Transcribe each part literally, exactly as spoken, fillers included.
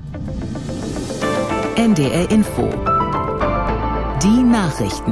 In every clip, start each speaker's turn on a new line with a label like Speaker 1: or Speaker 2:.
Speaker 1: N D R Info. Die Nachrichten.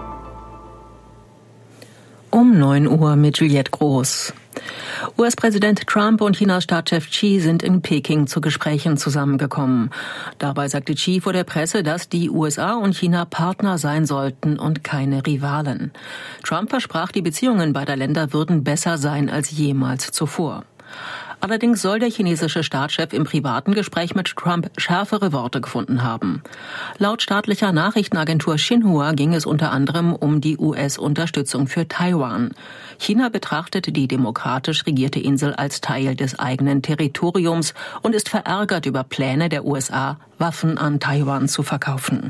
Speaker 1: Um neun Uhr mit Juliette Groß. U S-Präsident Trump und Chinas Staatschef Xi sind in Peking zu Gesprächen zusammengekommen. Dabei sagte Xi vor der Presse, dass die U S A und China Partner sein sollten und keine Rivalen. Trump versprach, die Beziehungen beider Länder würden besser sein als jemals zuvor. Allerdings soll der chinesische Staatschef im privaten Gespräch mit Trump schärfere Worte gefunden haben. Laut staatlicher Nachrichtenagentur Xinhua ging es unter anderem um die U S-Unterstützung für Taiwan. China betrachtet die demokratisch regierte Insel als Teil des eigenen Territoriums und ist verärgert über Pläne der U S A, Waffen an Taiwan zu verkaufen.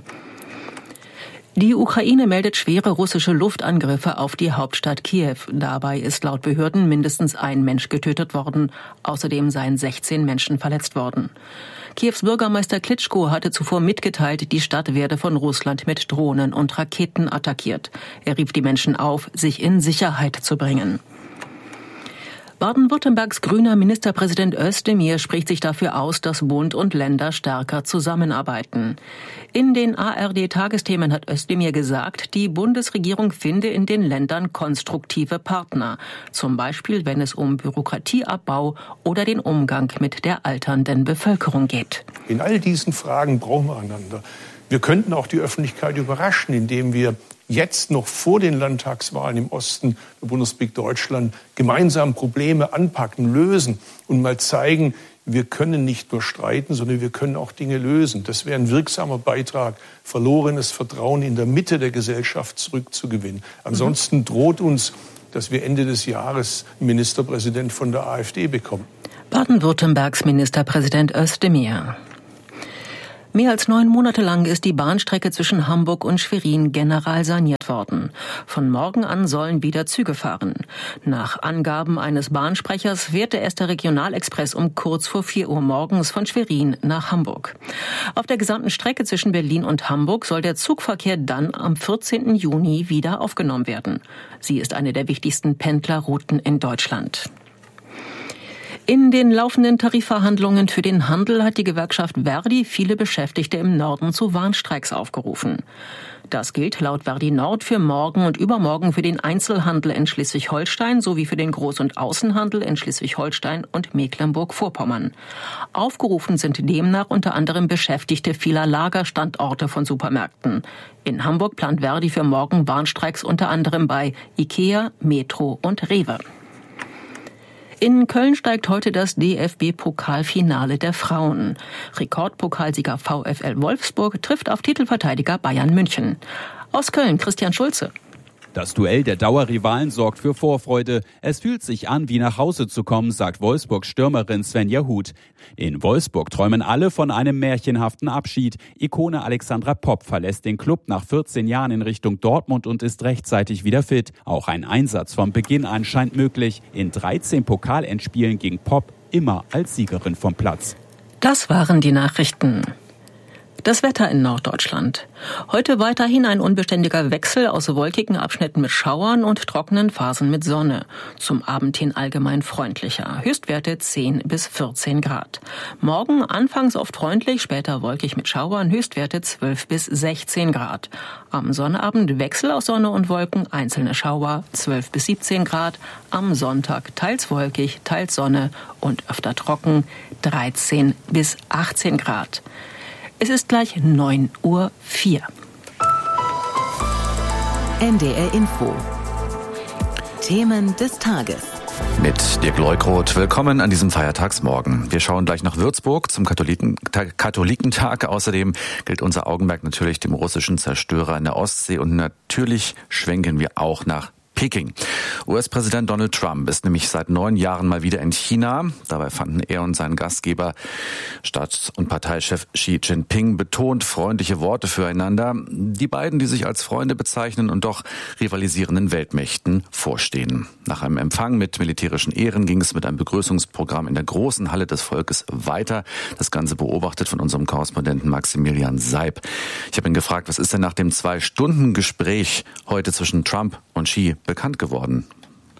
Speaker 1: Die Ukraine meldet schwere russische Luftangriffe auf die Hauptstadt Kiew. Dabei ist laut Behörden mindestens ein Mensch getötet worden. Außerdem seien sechzehn Menschen verletzt worden. Kiews Bürgermeister Klitschko hatte zuvor mitgeteilt, die Stadt werde von Russland mit Drohnen und Raketen attackiert. Er rief die Menschen auf, sich in Sicherheit zu bringen. Baden-Württembergs grüner Ministerpräsident Özdemir spricht sich dafür aus, dass Bund und Länder stärker zusammenarbeiten. In den A R D-Tagesthemen hat Özdemir gesagt, die Bundesregierung finde in den Ländern konstruktive Partner. Zum Beispiel, wenn es um Bürokratieabbau oder den Umgang mit der alternden Bevölkerung geht.
Speaker 2: In all diesen Fragen brauchen wir einander. Wir könnten auch die Öffentlichkeit überraschen, indem wir jetzt noch vor den Landtagswahlen im Osten der Bundesrepublik Deutschland gemeinsam Probleme anpacken, lösen und mal zeigen, wir können nicht nur streiten, sondern wir können auch Dinge lösen. Das wäre ein wirksamer Beitrag, verlorenes Vertrauen in der Mitte der Gesellschaft zurückzugewinnen. Ansonsten droht uns, dass wir Ende des Jahres einen Ministerpräsident von der AfD bekommen.
Speaker 1: Baden-Württembergs Ministerpräsident Özdemir. Mehr als neun Monate lang ist die Bahnstrecke zwischen Hamburg und Schwerin general saniert worden. Von morgen an sollen wieder Züge fahren. Nach Angaben eines Bahnsprechers fährt der erste Regionalexpress um kurz vor vier Uhr morgens von Schwerin nach Hamburg. Auf der gesamten Strecke zwischen Berlin und Hamburg soll der Zugverkehr dann am vierzehnten Juni wieder aufgenommen werden. Sie ist eine der wichtigsten Pendlerrouten in Deutschland. In den laufenden Tarifverhandlungen für den Handel hat die Gewerkschaft Verdi viele Beschäftigte im Norden zu Warnstreiks aufgerufen. Das gilt laut Verdi Nord für morgen und übermorgen für den Einzelhandel in Schleswig-Holstein sowie für den Groß- und Außenhandel in Schleswig-Holstein und Mecklenburg-Vorpommern. Aufgerufen sind demnach unter anderem Beschäftigte vieler Lagerstandorte von Supermärkten. In Hamburg plant Verdi für morgen Warnstreiks unter anderem bei IKEA, Metro und Rewe. In Köln steigt heute das D F B-Pokalfinale der Frauen. Rekordpokalsieger VfL Wolfsburg trifft auf Titelverteidiger Bayern München. Aus Köln Christian Schulze.
Speaker 3: Das Duell der Dauerrivalen sorgt für Vorfreude. Es fühlt sich an, wie nach Hause zu kommen, sagt Wolfsburgs Stürmerin Svenja Huth. In Wolfsburg träumen alle von einem märchenhaften Abschied. Ikone Alexandra Popp verlässt den Club nach vierzehn Jahren in Richtung Dortmund und ist rechtzeitig wieder fit. Auch ein Einsatz von Beginn an scheint möglich. In dreizehn Pokalendspielen ging Popp immer als Siegerin vom Platz.
Speaker 1: Das waren die Nachrichten. Das Wetter in Norddeutschland. Heute weiterhin ein unbeständiger Wechsel aus wolkigen Abschnitten mit Schauern und trockenen Phasen mit Sonne. Zum Abend hin allgemein freundlicher. Höchstwerte zehn bis vierzehn Grad. Morgen anfangs oft freundlich, später wolkig mit Schauern, Höchstwerte zwölf bis sechzehn Grad. Am Sonnabend Wechsel aus Sonne und Wolken, einzelne Schauer, zwölf bis siebzehn Grad. Am Sonntag teils wolkig, teils Sonne und öfter trocken, dreizehn bis achtzehn Grad. Es ist gleich neun Uhr vier. N D R Info. Themen des Tages.
Speaker 4: Mit Dirk Leukroth. Willkommen an diesem Feiertagsmorgen. Wir schauen gleich nach Würzburg zum Katholiken, Katholikentag. Außerdem gilt unser Augenmerk natürlich dem russischen Zerstörer in der Ostsee. Und natürlich schwenken wir auch nach Peking. U S-Präsident Donald Trump ist nämlich seit neun Jahren mal wieder in China. Dabei fanden er und sein Gastgeber, Staats- und Parteichef Xi Jinping, betont freundliche Worte füreinander. Die beiden, die sich als Freunde bezeichnen und doch rivalisierenden Weltmächten vorstehen. Nach einem Empfang mit militärischen Ehren ging es mit einem Begrüßungsprogramm in der großen Halle des Volkes weiter. Das Ganze beobachtet von unserem Korrespondenten Maximilian Seib. Ich habe ihn gefragt, was ist denn nach dem zwei Stunden Gespräch heute zwischen Trump und Xi bekannt geworden?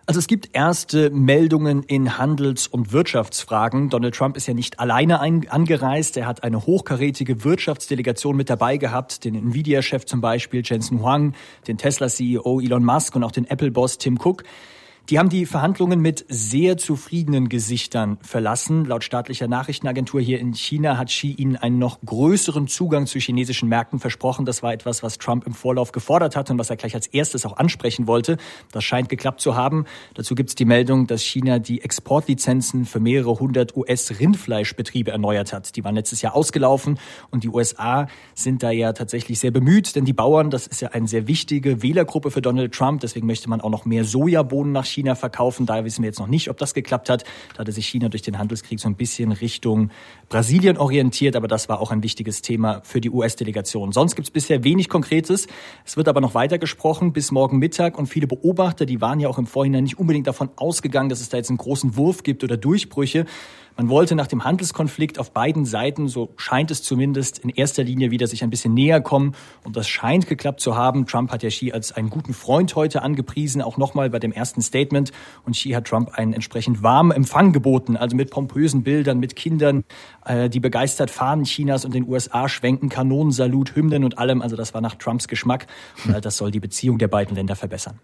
Speaker 5: Also es gibt erste Meldungen in Handels- und Wirtschaftsfragen. Donald Trump ist ja nicht alleine ein- angereist. Er hat eine hochkarätige Wirtschaftsdelegation mit dabei gehabt. Den Nvidia-Chef zum Beispiel, Jensen Huang, den Tesla-C E O Elon Musk und auch den Apple-Boss Tim Cook. Die haben die Verhandlungen mit sehr zufriedenen Gesichtern verlassen. Laut staatlicher Nachrichtenagentur hier in China hat Xi ihnen einen noch größeren Zugang zu chinesischen Märkten versprochen. Das war etwas, was Trump im Vorlauf gefordert hat und was er gleich als erstes auch ansprechen wollte. Das scheint geklappt zu haben. Dazu gibt es die Meldung, dass China die Exportlizenzen für mehrere hundert U S-Rindfleischbetriebe erneuert hat. Die waren letztes Jahr ausgelaufen und die U S A sind da ja tatsächlich sehr bemüht, denn die Bauern, das ist ja eine sehr wichtige Wählergruppe für Donald Trump. Deswegen möchte man auch noch mehr Sojabohnen nach China verkaufen. Daher wissen wir jetzt noch nicht, ob das geklappt hat. Da hatte sich China durch den Handelskrieg so ein bisschen Richtung Brasilien orientiert, aber das war auch ein wichtiges Thema für die U S-Delegation. Sonst gibt es bisher wenig Konkretes. Es wird aber noch weiter gesprochen bis morgen Mittag und viele Beobachter, die waren ja auch im Vorhinein nicht unbedingt davon ausgegangen, dass es da jetzt einen großen Wurf gibt oder Durchbrüche. Man wollte nach dem Handelskonflikt auf beiden Seiten, so scheint es zumindest, in erster Linie wieder sich ein bisschen näher kommen. Und das scheint geklappt zu haben. Trump hat ja Xi als einen guten Freund heute angepriesen, auch nochmal bei dem ersten Statement. Und Xi hat Trump einen entsprechend warmen Empfang geboten, also mit pompösen Bildern, mit Kindern, äh, die begeistert Fahnen Chinas und den U S A schwenken, Kanonensalut, Hymnen und allem. Also das war nach Trumps Geschmack. Und das soll die Beziehung der beiden Länder verbessern.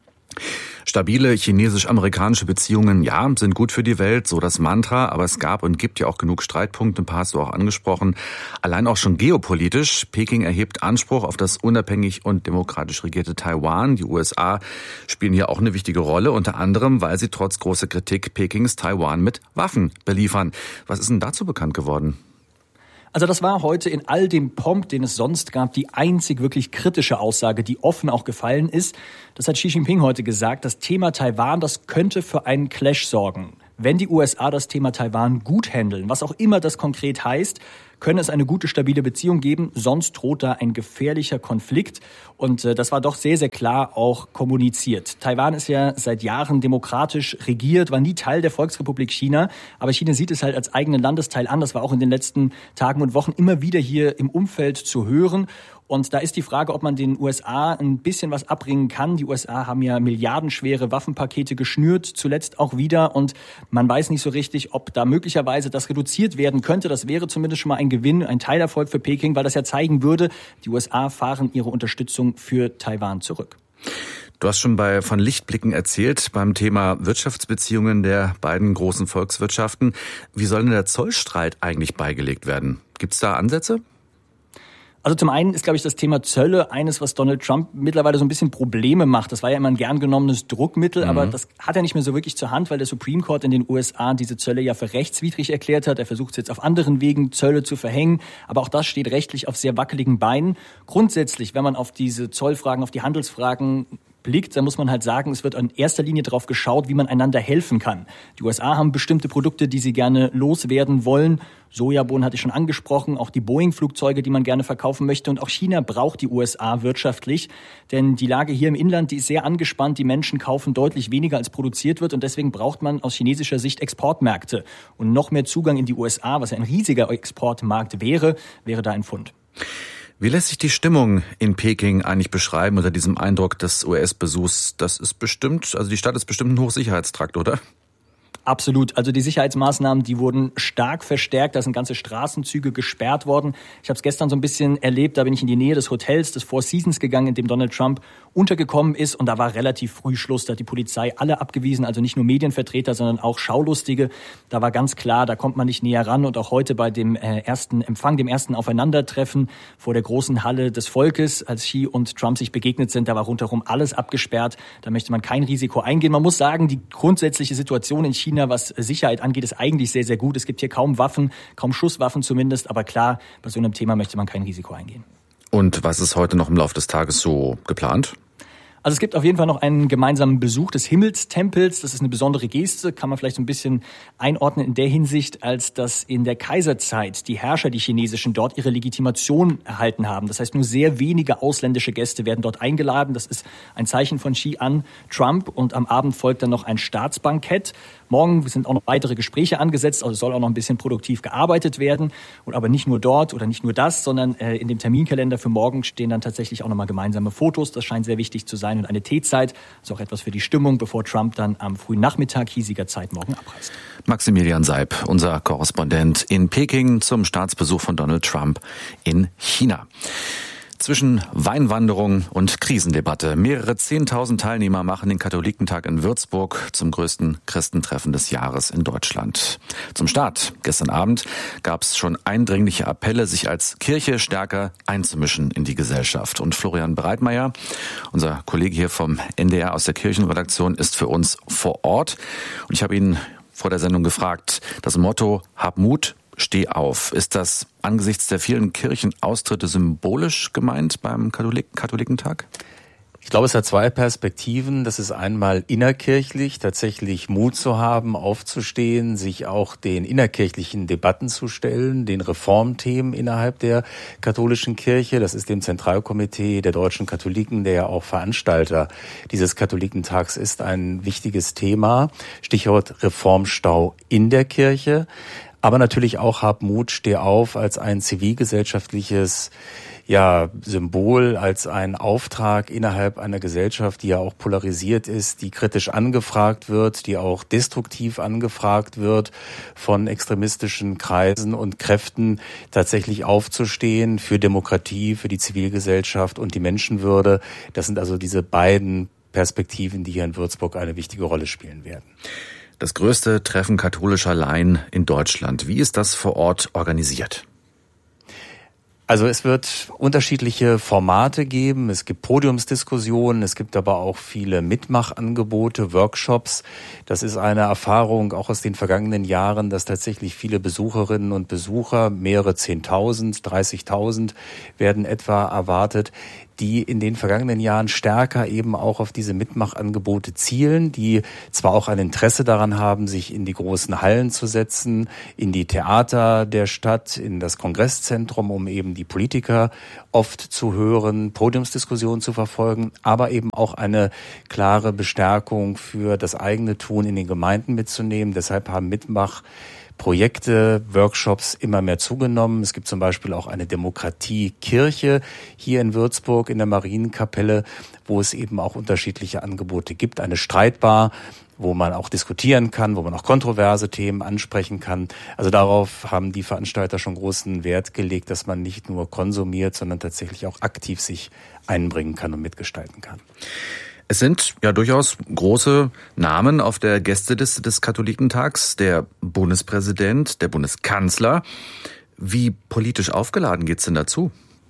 Speaker 4: Stabile chinesisch-amerikanische Beziehungen, ja, sind gut für die Welt, so das Mantra, aber es gab und gibt ja auch genug Streitpunkte, ein paar hast du auch angesprochen. Allein auch schon geopolitisch. Peking erhebt Anspruch auf das unabhängig und demokratisch regierte Taiwan. Die U S A spielen hier auch eine wichtige Rolle, unter anderem, weil sie trotz großer Kritik Pekings Taiwan mit Waffen beliefern. Was ist denn dazu bekannt geworden?
Speaker 5: Also das war heute in all dem Pomp, den es sonst gab, die einzig wirklich kritische Aussage, die offen auch gefallen ist. Das hat Xi Jinping heute gesagt. Das Thema Taiwan, das könnte für einen Clash sorgen. Wenn die U S A das Thema Taiwan gut handeln, was auch immer das konkret heißt, könne es eine gute, stabile Beziehung geben. Sonst droht da ein gefährlicher Konflikt. Und äh, das war doch sehr, sehr klar auch kommuniziert. Taiwan ist ja seit Jahren demokratisch regiert, war nie Teil der Volksrepublik China. Aber China sieht es halt als eigenen Landesteil an. Das war auch in den letzten Tagen und Wochen immer wieder hier im Umfeld zu hören. Und da ist die Frage, ob man den U S A ein bisschen was abbringen kann. Die U S A haben ja milliardenschwere Waffenpakete geschnürt, zuletzt auch wieder. Und man weiß nicht so richtig, ob da möglicherweise das reduziert werden könnte. Das wäre zumindest schon mal ein Gewinn, ein Teilerfolg für Peking, weil das ja zeigen würde, die U S A fahren ihre Unterstützung für Taiwan zurück.
Speaker 4: Du hast schon bei von Lichtblicken erzählt beim Thema Wirtschaftsbeziehungen der beiden großen Volkswirtschaften. Wie soll denn der Zollstreit eigentlich beigelegt werden? Gibt es da Ansätze?
Speaker 5: Also zum einen ist, glaube ich, das Thema Zölle eines, was Donald Trump mittlerweile so ein bisschen Probleme macht. Das war ja immer ein gern genommenes Druckmittel, mhm. aber das hat er nicht mehr so wirklich zur Hand, weil der Supreme Court in den U S A diese Zölle ja für rechtswidrig erklärt hat. Er versucht jetzt auf anderen Wegen Zölle zu verhängen, aber auch das steht rechtlich auf sehr wackeligen Beinen. Grundsätzlich, wenn man auf diese Zollfragen, auf die Handelsfragen blickt, dann muss man halt sagen, es wird in erster Linie darauf geschaut, wie man einander helfen kann. Die U S A haben bestimmte Produkte, die sie gerne loswerden wollen. Sojabohnen hatte ich schon angesprochen, auch die Boeing-Flugzeuge, die man gerne verkaufen möchte. Und auch China braucht die U S A wirtschaftlich, denn die Lage hier im Inland, die ist sehr angespannt. Die Menschen kaufen deutlich weniger, als produziert wird. Und deswegen braucht man aus chinesischer Sicht Exportmärkte. Und noch mehr Zugang in die U S A, was ja ein riesiger Exportmarkt wäre, wäre da ein Pfund.
Speaker 4: Wie lässt sich die Stimmung in Peking eigentlich beschreiben unter diesem Eindruck des U S-Besuchs? Das ist bestimmt, also die Stadt ist bestimmt ein Hochsicherheitstrakt, oder?
Speaker 5: Absolut. Also die Sicherheitsmaßnahmen, die wurden stark verstärkt. Da sind ganze Straßenzüge gesperrt worden. Ich habe es gestern so ein bisschen erlebt. Da bin ich in die Nähe des Hotels des Four Seasons gegangen, in dem Donald Trump untergekommen ist. Und da war relativ früh Schluss. Da hat die Polizei alle abgewiesen. Also nicht nur Medienvertreter, sondern auch Schaulustige. Da war ganz klar, da kommt man nicht näher ran. Und auch heute bei dem äh, ersten Empfang, dem ersten Aufeinandertreffen vor der großen Halle des Volkes, als Xi und Trump sich begegnet sind, da war rundherum alles abgesperrt. Da möchte man kein Risiko eingehen. Man muss sagen, die grundsätzliche Situation in China, was Sicherheit angeht, ist eigentlich sehr, sehr gut. Es gibt hier kaum Waffen, kaum Schusswaffen zumindest. Aber klar, bei so einem Thema möchte man kein Risiko eingehen.
Speaker 4: Und was ist heute noch im Laufe des Tages so geplant?
Speaker 5: Also es gibt auf jeden Fall noch einen gemeinsamen Besuch des Himmelstempels. Das ist eine besondere Geste, kann man vielleicht so ein bisschen einordnen in der Hinsicht, als dass in der Kaiserzeit die Herrscher, die chinesischen, dort ihre Legitimation erhalten haben. Das heißt, nur sehr wenige ausländische Gäste werden dort eingeladen. Das ist ein Zeichen von Xi an Trump. Und am Abend folgt dann noch ein Staatsbankett. Morgen sind auch noch weitere Gespräche angesetzt, also soll auch noch ein bisschen produktiv gearbeitet werden. Und aber nicht nur dort oder nicht nur das, sondern äh, in dem Terminkalender für morgen stehen dann tatsächlich auch nochmal gemeinsame Fotos. Das scheint sehr wichtig zu sein. sein und eine Teezeit. Das ist auch etwas für die Stimmung, bevor Trump dann am frühen Nachmittag hiesiger Zeit morgen abreist.
Speaker 4: Maximilian Seib, unser Korrespondent in Peking zum Staatsbesuch von Donald Trump in China. Zwischen Weinwanderung und Krisendebatte. Mehrere Zehntausend Teilnehmer machen den Katholikentag in Würzburg zum größten Christentreffen des Jahres in Deutschland. Zum Start gestern Abend gab es schon eindringliche Appelle, sich als Kirche stärker einzumischen in die Gesellschaft. Und Florian Breitmeier, unser Kollege hier vom N D R aus der Kirchenredaktion, ist für uns vor Ort. Und ich habe ihn vor der Sendung gefragt, das Motto "Hab Mut, steh auf". Ist das angesichts der vielen Kirchenaustritte symbolisch gemeint beim Katholik- Katholikentag?
Speaker 6: Ich glaube, es hat zwei Perspektiven. Das ist einmal innerkirchlich, tatsächlich Mut zu haben, aufzustehen, sich auch den innerkirchlichen Debatten zu stellen, den Reformthemen innerhalb der katholischen Kirche. Das ist dem Zentralkomitee der deutschen Katholiken, der ja auch Veranstalter dieses Katholikentags ist, ein wichtiges Thema. Stichwort Reformstau in der Kirche. Aber natürlich auch Hab Mut, steh auf als ein zivilgesellschaftliches ja, Symbol, als ein Auftrag innerhalb einer Gesellschaft, die ja auch polarisiert ist, die kritisch angefragt wird, die auch destruktiv angefragt wird von extremistischen Kreisen und Kräften, tatsächlich aufzustehen für Demokratie, für die Zivilgesellschaft und die Menschenwürde. Das sind also diese beiden Perspektiven, die hier in Würzburg eine wichtige Rolle spielen werden.
Speaker 4: Das größte Treffen katholischer Laien in Deutschland. Wie ist das vor Ort organisiert?
Speaker 6: Also es wird unterschiedliche Formate geben. Es gibt Podiumsdiskussionen, es gibt aber auch viele Mitmachangebote, Workshops. Das ist eine Erfahrung auch aus den vergangenen Jahren, dass tatsächlich viele Besucherinnen und Besucher, mehrere Zehntausend, dreißigtausend werden etwa erwartet, die in den vergangenen Jahren stärker eben auch auf diese Mitmachangebote zielen, die zwar auch ein Interesse daran haben, sich in die großen Hallen zu setzen, in die Theater der Stadt, in das Kongresszentrum, um eben die Politiker oft zu hören, Podiumsdiskussionen zu verfolgen, aber eben auch eine klare Bestärkung für das eigene Tun in den Gemeinden mitzunehmen. Deshalb haben Mitmach Projekte, Workshops immer mehr zugenommen. Es gibt zum Beispiel auch eine Demokratiekirche hier in Würzburg in der Marienkapelle, wo es eben auch unterschiedliche Angebote gibt. Eine Streitbar, wo man auch diskutieren kann, wo man auch kontroverse Themen ansprechen kann. Also darauf haben die Veranstalter schon großen Wert gelegt, dass man nicht nur konsumiert, sondern tatsächlich auch aktiv sich einbringen kann und mitgestalten kann.
Speaker 4: Es sind ja durchaus große Namen auf der Gästeliste des Katholikentags. Der Bundespräsident, der Bundeskanzler. Wie politisch aufgeladen geht's denn dazu?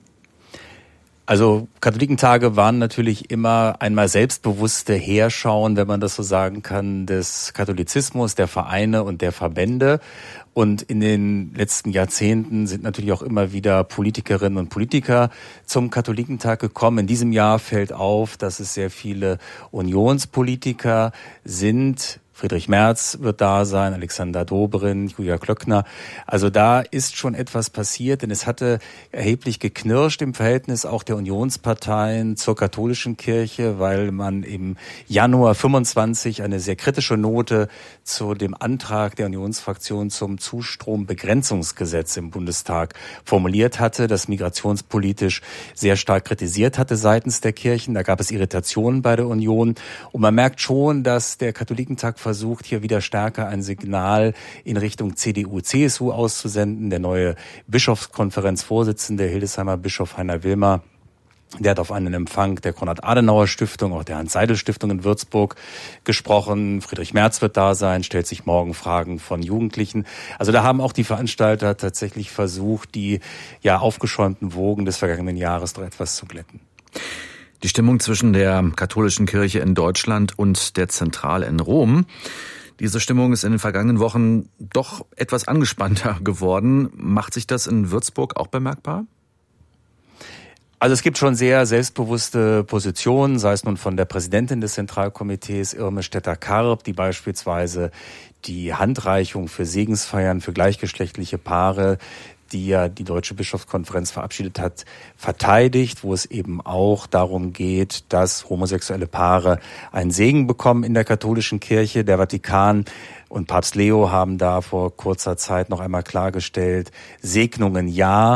Speaker 6: Also Katholikentage waren natürlich immer einmal selbstbewusste Heerschauen, wenn man das so sagen kann, des Katholizismus, der Vereine und der Verbände. Und in den letzten Jahrzehnten sind natürlich auch immer wieder Politikerinnen und Politiker zum Katholikentag gekommen. In diesem Jahr fällt auf, dass es sehr viele Unionspolitiker sind. Friedrich Merz wird da sein, Alexander Dobrindt, Julia Klöckner. Also da ist schon etwas passiert, denn es hatte erheblich geknirscht im Verhältnis auch der Unionsparteien zur katholischen Kirche, weil man im Januar fünfundzwanzig eine sehr kritische Note zu dem Antrag der Unionsfraktion zum Zustrombegrenzungsgesetz im Bundestag formuliert hatte, das migrationspolitisch sehr stark kritisiert hatte seitens der Kirchen. Da gab es Irritationen bei der Union. Und man merkt schon, dass der Katholikentag versucht, hier wieder stärker ein Signal in Richtung C D U, C S U auszusenden. Der neue Bischofskonferenzvorsitzende, Hildesheimer Bischof Heiner Wilmer, der hat auf einen Empfang der Konrad-Adenauer-Stiftung, auch der Hans-Seidel-Stiftung in Würzburg gesprochen. Friedrich Merz wird da sein, stellt sich morgen Fragen von Jugendlichen. Also da haben auch die Veranstalter tatsächlich versucht, die ja aufgeschäumten Wogen des vergangenen Jahres doch etwas zu glätten.
Speaker 4: Die Stimmung zwischen der katholischen Kirche in Deutschland und der Zentrale in Rom, diese Stimmung ist in den vergangenen Wochen doch etwas angespannter geworden. Macht sich das in Würzburg auch bemerkbar?
Speaker 6: Also es gibt schon sehr selbstbewusste Positionen, sei es nun von der Präsidentin des Zentralkomitees Irme Stetter-Karp, die beispielsweise die Handreichung für Segensfeiern für gleichgeschlechtliche Paare, die ja die Deutsche Bischofskonferenz verabschiedet hat, verteidigt, wo es eben auch darum geht, dass homosexuelle Paare einen Segen bekommen in der katholischen Kirche. Der Vatikan und Papst Leo haben da vor kurzer Zeit noch einmal klargestellt, Segnungen ja,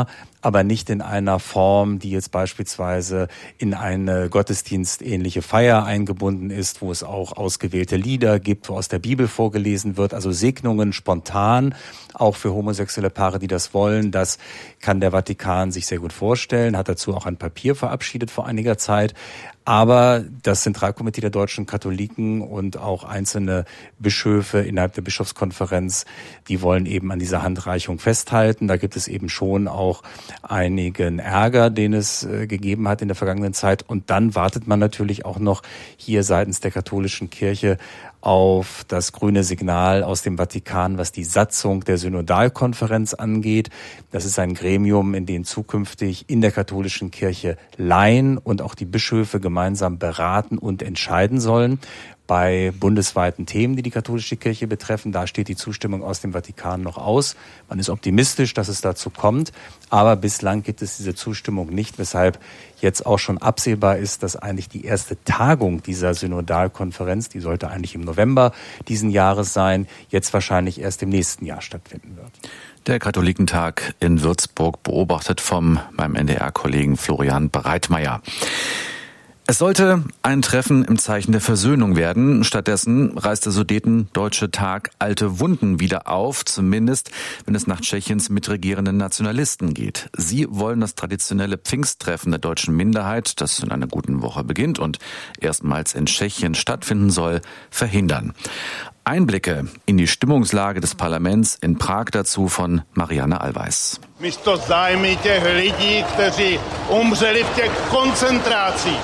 Speaker 6: aber nicht in einer Form, die jetzt beispielsweise in eine gottesdienstähnliche Feier eingebunden ist, wo es auch ausgewählte Lieder gibt, wo aus der Bibel vorgelesen wird, also Segnungen spontan, auch für homosexuelle Paare, die das wollen. Das kann der Vatikan sich sehr gut vorstellen, hat dazu auch ein Papier verabschiedet vor einiger Zeit. Aber das Zentralkomitee der deutschen Katholiken und auch einzelne Bischöfe innerhalb der Bischofskonferenz, die wollen eben an dieser Handreichung festhalten. Da gibt es eben schon auch einigen Ärger, den es äh, gegeben hat in der vergangenen Zeit. Und dann wartet man natürlich auch noch hier seitens der katholischen Kirche auf das grüne Signal aus dem Vatikan, was die Satzung der Synodalkonferenz angeht. Das ist ein Gremium, in dem zukünftig in der katholischen Kirche Laien und auch die Bischöfe gemeinsam beraten und entscheiden sollen bei bundesweiten Themen, die die katholische Kirche betreffen. Da steht die Zustimmung aus dem Vatikan noch aus. Man ist optimistisch, dass es dazu kommt, aber bislang gibt es diese Zustimmung nicht, weshalb jetzt auch schon absehbar ist, dass eigentlich die erste Tagung dieser Synodalkonferenz, die sollte eigentlich im November diesen Jahres sein, jetzt wahrscheinlich erst im nächsten Jahr stattfinden wird.
Speaker 4: Der Katholikentag in Würzburg, beobachtet vom meinem N D R-Kollegen Florian Breitmeier. Es sollte ein Treffen im Zeichen der Versöhnung werden. Stattdessen reißt der Sudetendeutsche Tag alte Wunden wieder auf, zumindest wenn es nach Tschechiens mitregierenden Nationalisten geht. Sie wollen das traditionelle Pfingsttreffen der deutschen Minderheit, das in einer guten Woche beginnt und erstmals in Tschechien stattfinden soll, verhindern. Einblicke in die Stimmungslage des Parlaments in Prag dazu von Marianne Allweis.
Speaker 7: Místo zájmy těch lidí, kteří umřeli v těch koncentracích.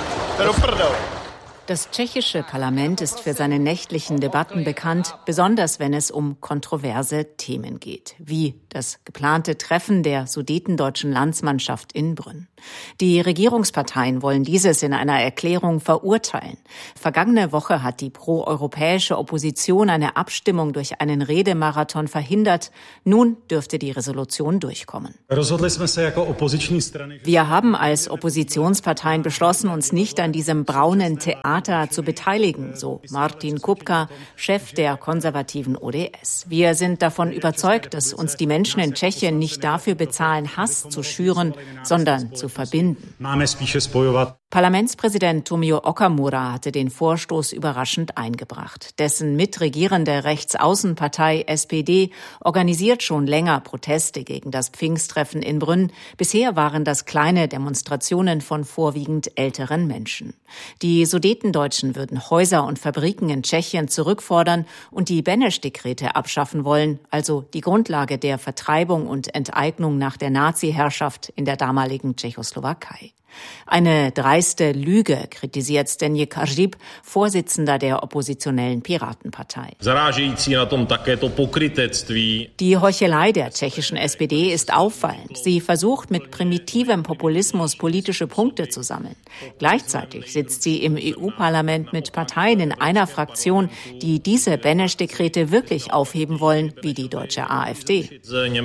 Speaker 8: Das tschechische Parlament ist für seine nächtlichen Debatten bekannt, besonders wenn es um kontroverse Themen geht, wie das geplante Treffen der sudetendeutschen Landsmannschaft in Brünn. Die Regierungsparteien wollen dieses in einer Erklärung verurteilen. Vergangene Woche hat die proeuropäische Opposition eine Abstimmung durch einen Redemarathon verhindert. Nun dürfte die Resolution durchkommen. Wir haben als Oppositionsparteien beschlossen, uns nicht an diesem braunen Theater zu beteiligen, so Martin Kupka, Chef der konservativen O D S. Wir sind davon überzeugt, dass uns die Menschen in Tschechien nicht dafür bezahlen, Hass zu schüren, sondern zu verbinden. Parlamentspräsident Tomio Okamura hatte den Vorstoß überraschend eingebracht. Dessen mitregierende Rechtsaußenpartei S P D organisiert schon länger Proteste gegen das Pfingsttreffen in Brünn. Bisher waren das kleine Demonstrationen von vorwiegend älteren Menschen. Die Sudetendeutschen würden Häuser und Fabriken in Tschechien zurückfordern und die Beneš-Dekrete abschaffen wollen, also die Grundlage der Vertreibung und Enteignung nach der Nazi-Herrschaft in der damaligen Tschechoslowakei. Eine dreiste Lüge, kritisiert Zdeněk Hřib, Vorsitzender der oppositionellen Piratenpartei. Die Heuchelei der tschechischen S P D ist auffallend. Sie versucht mit primitivem Populismus politische Punkte zu sammeln. Gleichzeitig sitzt sie im E U-Parlament mit Parteien in einer Fraktion, die diese Beneš-Dekrete wirklich aufheben wollen, wie die deutsche AfD.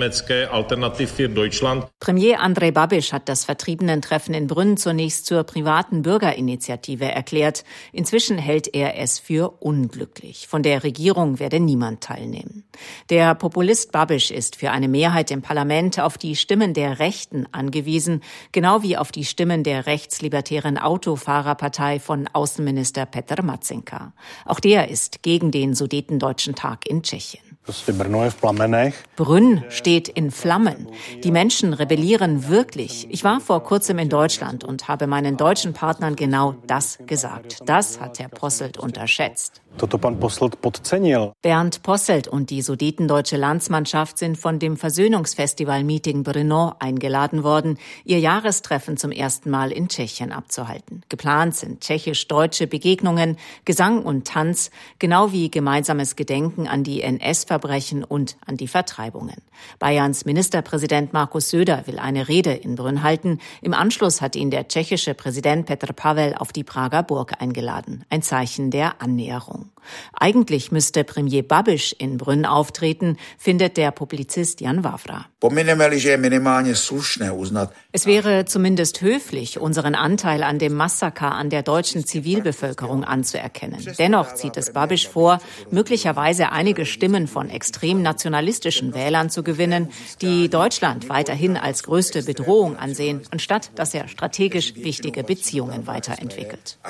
Speaker 8: Premier Andrej Babiš hat das Vertriebenentreffen in Brünn zunächst zur privaten Bürgerinitiative erklärt. Inzwischen hält er es für unglücklich. Von der Regierung werde niemand teilnehmen. Der Populist Babiš ist für eine Mehrheit im Parlament auf die Stimmen der Rechten angewiesen, genau wie auf die Stimmen der rechtslibertären Autofahrerpartei von Außenminister Petr Matzenka. Auch der ist gegen den Sudetendeutschen Tag in Tschechien. Brünn steht in Flammen. Die Menschen rebellieren wirklich. Ich war vor kurzem in Deutschland und habe meinen deutschen Partnern genau das gesagt. Das hat Herr Posselt unterschätzt. Bernd Posselt und die sudetendeutsche Landsmannschaft sind von dem Versöhnungsfestival Meeting Brno eingeladen worden, ihr Jahrestreffen zum ersten Mal in Tschechien abzuhalten. Geplant sind tschechisch-deutsche Begegnungen, Gesang und Tanz, genau wie gemeinsames Gedenken an die N S-Verbrechen und an die Vertreibungen. Bayerns Ministerpräsident Markus Söder will eine Rede in Brünn halten. Im Anschluss hat ihn der tschechische Präsident Petr Pavel auf die Prager Burg eingeladen. Ein Zeichen der Annäherung. Eigentlich müsste Premier Babiš in Brünn auftreten, findet der Publizist Jan Wawra. Es wäre zumindest höflich, unseren Anteil an dem Massaker an der deutschen Zivilbevölkerung anzuerkennen. Dennoch zieht es Babiš vor, möglicherweise einige Stimmen von extrem nationalistischen Wählern zu gewinnen, die Deutschland weiterhin als größte Bedrohung ansehen, anstatt dass er strategisch wichtige Beziehungen weiterentwickelt.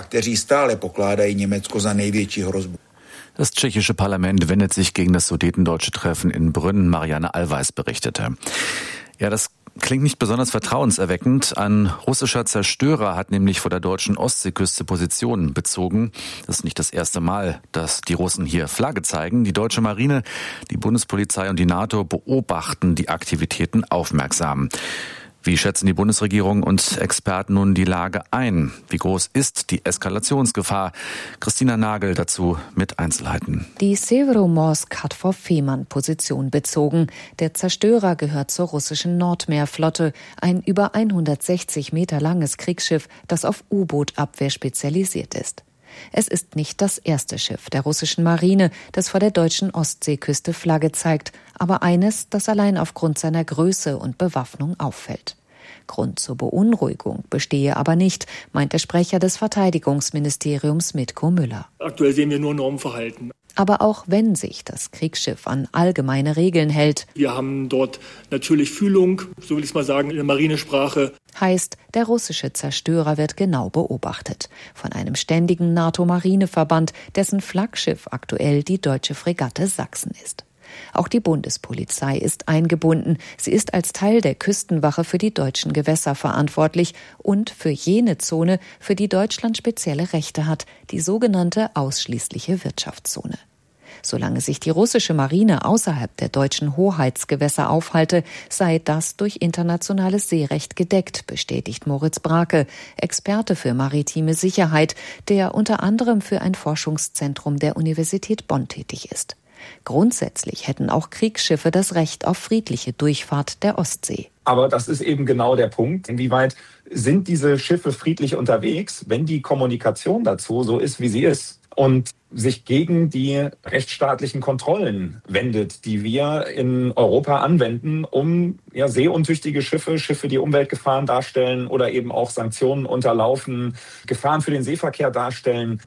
Speaker 4: Das tschechische Parlament wendet sich gegen das sudetendeutsche Treffen in Brünn. Marianne Allweis berichtete. Ja, das klingt nicht besonders vertrauenserweckend. Ein russischer Zerstörer hat nämlich vor der deutschen Ostseeküste Positionen bezogen. Das ist nicht das erste Mal, dass die Russen hier Flagge zeigen. Die deutsche Marine, die Bundespolizei und die NATO beobachten die Aktivitäten aufmerksam. Wie schätzen die Bundesregierung und Experten nun die Lage ein? Wie groß ist die Eskalationsgefahr? Christina Nagel dazu mit Einzelheiten.
Speaker 9: Die Severomorsk hat vor Fehmarn Position bezogen. Der Zerstörer gehört zur russischen Nordmeerflotte, ein über hundertsechzig Meter langes Kriegsschiff, das auf U-Boot-Abwehr spezialisiert ist. Es ist nicht das erste Schiff der russischen Marine, das vor der deutschen Ostseeküste Flagge zeigt, aber eines, das allein aufgrund seiner Größe und Bewaffnung auffällt. Grund zur Beunruhigung bestehe aber nicht, meint der Sprecher des Verteidigungsministeriums Mitko Müller.
Speaker 10: Aktuell sehen wir nur Normverhalten.
Speaker 9: Aber auch wenn sich das Kriegsschiff an allgemeine Regeln hält.
Speaker 10: Wir haben dort natürlich Fühlung, so will ich es mal sagen, in der Marinesprache.
Speaker 9: Heißt, der russische Zerstörer wird genau beobachtet. Von einem ständigen NATO-Marineverband, dessen Flaggschiff aktuell die deutsche Fregatte Sachsen ist. Auch die Bundespolizei ist eingebunden. Sie ist als Teil der Küstenwache für die deutschen Gewässer verantwortlich und für jene Zone, für die Deutschland spezielle Rechte hat, die sogenannte ausschließliche Wirtschaftszone. Solange sich die russische Marine außerhalb der deutschen Hoheitsgewässer aufhalte, sei das durch internationales Seerecht gedeckt, bestätigt Moritz Brake, Experte für maritime Sicherheit, der unter anderem für ein Forschungszentrum der Universität Bonn tätig ist. Grundsätzlich hätten auch Kriegsschiffe das Recht auf friedliche Durchfahrt der Ostsee.
Speaker 11: Aber das ist eben genau der Punkt. Inwieweit sind diese Schiffe friedlich unterwegs, wenn die Kommunikation dazu so ist, wie sie ist und sich gegen die rechtsstaatlichen Kontrollen wendet, die wir in Europa anwenden, um ja, seeuntüchtige Schiffe, Schiffe, die Umweltgefahren darstellen oder eben auch Sanktionen unterlaufen, Gefahren für den Seeverkehr darstellen,